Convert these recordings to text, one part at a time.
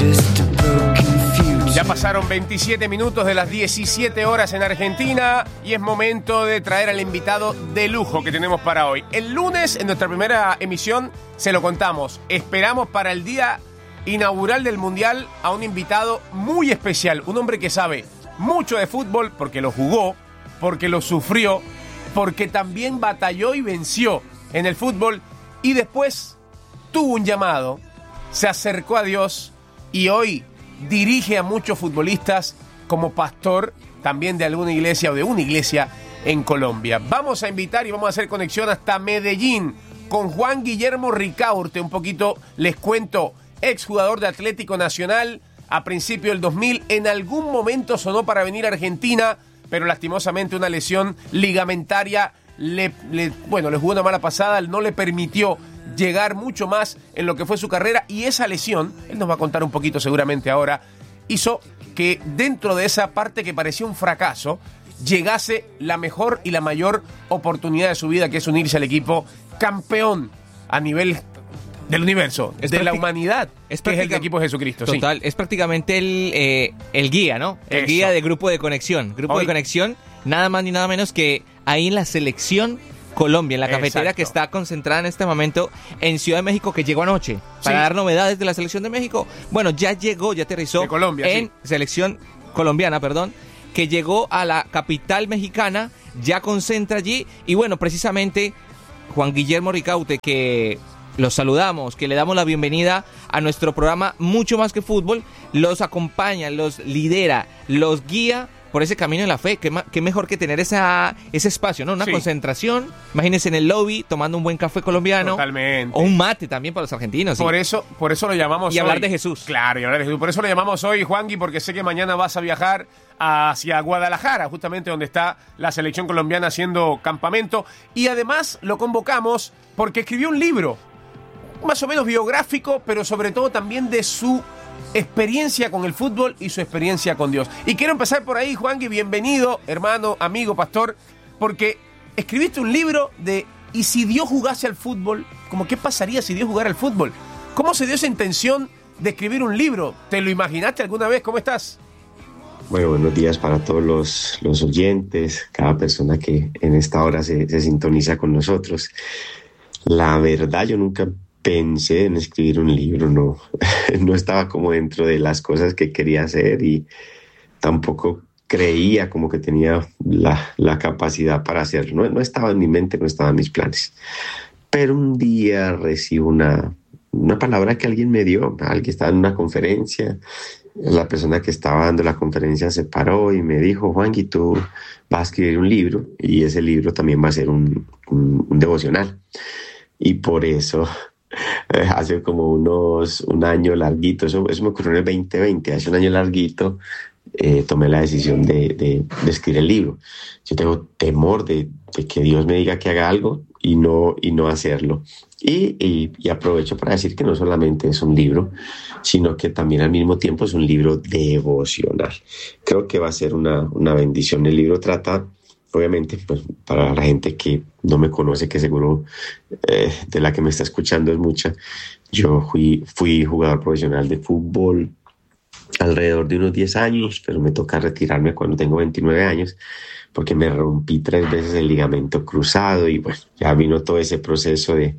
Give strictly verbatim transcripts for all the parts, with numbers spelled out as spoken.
Ya pasaron veintisiete minutos de las diecisiete horas en Argentina y es momento de traer al invitado de lujo que tenemos para hoy. El lunes, en nuestra primera emisión, se lo contamos. Esperamos para el día inaugural del Mundial a un invitado muy especial, un hombre que sabe mucho de fútbol porque lo jugó, porque lo sufrió, porque también batalló y venció en el fútbol y después tuvo un llamado, se acercó a Dios y hoy dirige a muchos futbolistas como pastor también de alguna iglesia o de una iglesia en Colombia. Vamos a invitar y vamos a hacer conexión hasta Medellín con Juan Guillermo Ricaurte. Un poquito les cuento, exjugador de Atlético Nacional a principio del dos mil. En algún momento sonó para venir a Argentina, pero lastimosamente una lesión ligamentaria le, le, bueno, le jugó una mala pasada, no le permitió llegar mucho más en lo que fue su carrera y esa lesión, él nos va a contar un poquito seguramente ahora, hizo que dentro de esa parte que parecía un fracaso, llegase la mejor y la mayor oportunidad de su vida, que es unirse al equipo campeón a nivel del universo, es de la humanidad, es que es el equipo de Jesucristo. Total, sí. Es prácticamente el, eh, el guía, ¿no? El Eso. guía de Grupo de Conexión. Grupo Hoy. de Conexión, nada más ni nada menos que ahí en la selección Colombia, en la cafetera Exacto. que está concentrada en este momento en Ciudad de México, que llegó anoche para sí. dar novedades de la selección de México. Bueno, ya llegó, ya aterrizó de Colombia, en sí. selección colombiana, perdón, que llegó a la capital mexicana, ya concentra allí y bueno, precisamente Juan Guillermo Ricaurte, que los saludamos, que le damos la bienvenida a nuestro programa Mucho Más que Fútbol, los acompaña, los lidera, los guía por ese camino en la fe. Qué, ma- qué mejor que tener esa ese espacio, ¿no? Una sí. concentración, imagínense en el lobby tomando un buen café colombiano. Totalmente. O un mate también para los argentinos. Por ¿sí? eso, por eso lo llamamos y hoy. Y hablar de Jesús. Claro, y hablar de Jesús. Por eso lo llamamos hoy, Juangui, porque sé que mañana vas a viajar hacia Guadalajara, justamente donde está la selección colombiana haciendo campamento. Y además lo convocamos porque escribió un libro, más o menos biográfico, pero sobre todo también de su experiencia con el fútbol y su experiencia con Dios. Y quiero empezar por ahí, Juangui, bienvenido, hermano, amigo, pastor, porque escribiste un libro de ¿y si Dios jugase al fútbol? ¿Cómo qué pasaría si Dios jugara al fútbol? ¿Cómo se dio esa intención de escribir un libro? ¿Te lo imaginaste alguna vez? ¿Cómo estás? Bueno, buenos días para todos los, los oyentes, cada persona que en esta hora se, se sintoniza con nosotros. La verdad, yo nunca pensé en escribir un libro, no, no estaba como dentro de las cosas que quería hacer y tampoco creía como que tenía la, la capacidad para hacerlo. No, no estaba en mi mente, no estaba en mis planes. Pero un día recibo una, una palabra que alguien me dio, alguien estaba en una conferencia, la persona que estaba dando la conferencia se paró y me dijo: Juangui, tú vas a escribir un libro y ese libro también va a ser un, un, un devocional. Y por eso hace como unos un año larguito, eso, eso me ocurrió en el veinte veinte, hace un año larguito, eh, tomé la decisión de, de, de escribir el libro. Yo tengo temor de, de que Dios me diga que haga algo y no, y no hacerlo. Y, y, y aprovecho para decir que no solamente es un libro, sino que también al mismo tiempo es un libro devocional. Creo que va a ser una, una bendición. El libro trata, obviamente, pues para la gente que no me conoce, que seguro eh, de la que me está escuchando es mucha, yo fui, fui jugador profesional de fútbol alrededor de unos diez años, pero me toca retirarme cuando tengo veintinueve años, porque me rompí tres veces el ligamento cruzado y bueno, ya vino todo ese proceso de,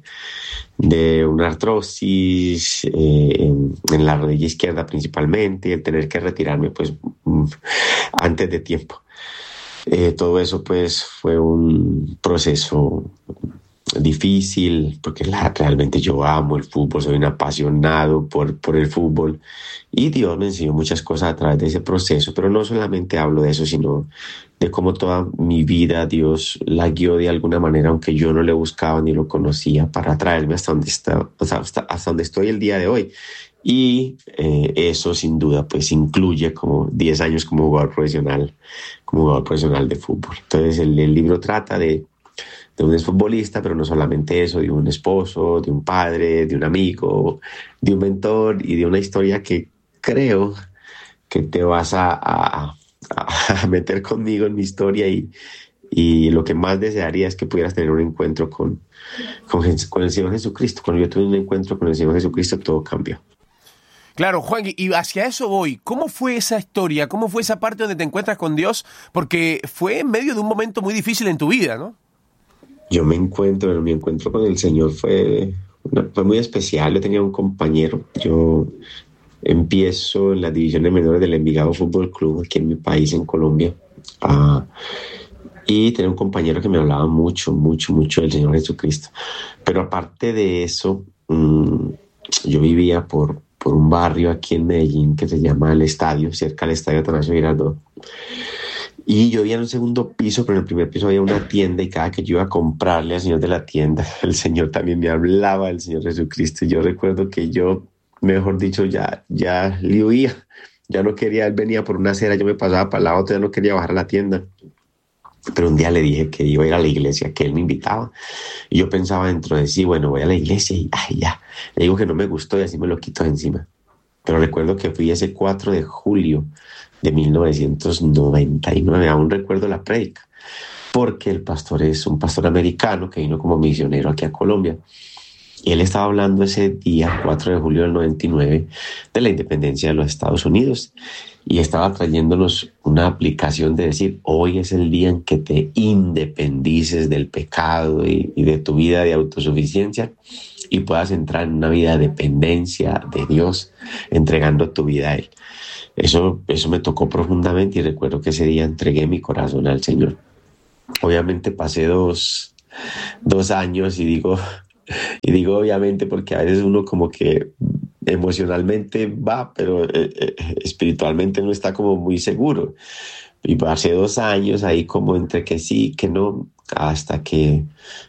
de una artrosis eh, en, en la rodilla izquierda principalmente, y el tener que retirarme pues antes de tiempo. Eh, todo eso pues fue un proceso difícil, porque la, realmente yo amo el fútbol, soy un apasionado por, por el fútbol y Dios me enseñó muchas cosas a través de ese proceso, pero no solamente hablo de eso, sino de cómo toda mi vida Dios la guió de alguna manera, aunque yo no le buscaba ni lo conocía, para traerme hasta donde, está, hasta, hasta donde estoy el día de hoy. Y eh, eso sin duda pues incluye como diez años como jugador profesional, como jugador profesional de fútbol. Entonces el, el libro trata de, de un exfutbolista, pero no solamente eso, de un esposo, de un padre, de un amigo, de un mentor y de una historia que creo que te vas a, a, a meter conmigo en mi historia y, y lo que más desearía es que pudieras tener un encuentro con, con, con el Señor Jesucristo. Cuando yo tuve un encuentro con el Señor Jesucristo todo cambió. Claro, Juan, y hacia eso voy. ¿Cómo fue esa historia? ¿Cómo fue esa parte donde te encuentras con Dios? Porque fue en medio de un momento muy difícil en tu vida, ¿no? Yo me encuentro, mi encuentro con el Señor fue, fue muy especial. Yo tenía un compañero, yo empiezo en las divisiones menores del Envigado Fútbol Club, aquí en mi país, en Colombia, uh, y tenía un compañero que me hablaba mucho, mucho, mucho del Señor Jesucristo. Pero aparte de eso, um, yo vivía por, por un barrio aquí en Medellín que se llama El Estadio, cerca del Estadio Atanasio Girardot. Y yo vivía en un segundo piso, pero en el primer piso había una tienda y cada que yo iba a comprarle al señor de la tienda, el Señor también me hablaba del Señor Jesucristo. Y yo recuerdo que yo, mejor dicho, ya, ya le huía, ya no quería, él venía por una acera, yo me pasaba para la otra, ya no quería bajar a la tienda. Pero un día le dije que iba a ir a la iglesia, que él me invitaba. Y yo pensaba dentro de sí, bueno, voy a la iglesia y ay, ya. Le digo que no me gustó y así me lo quito de encima. Pero recuerdo que fui ese cuatro de julio de mil novecientos noventa y nueve, aún recuerdo la prédica, porque el pastor es un pastor americano que vino como misionero aquí a Colombia. Y él estaba hablando ese día, cuatro de julio del noventa y nueve, de la independencia de los Estados Unidos. Y estaba trayéndonos una aplicación de decir, hoy es el día en que te independices del pecado y, y de tu vida de autosuficiencia y puedas entrar en una vida de dependencia de Dios, entregando tu vida a Él. Eso, eso me tocó profundamente y recuerdo que ese día entregué mi corazón al Señor. Obviamente pasé dos, dos años y digo, y digo obviamente porque a veces uno como que emocionalmente va, pero eh, eh, espiritualmente no está como muy seguro. Y pasé dos años ahí como entre que sí, que no, hasta que